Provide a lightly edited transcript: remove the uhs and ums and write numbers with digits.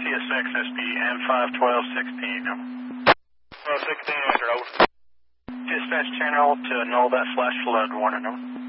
TSX SBN 51216. 16 Andrew, over. Dispatch channel to null that flash flood warning, over.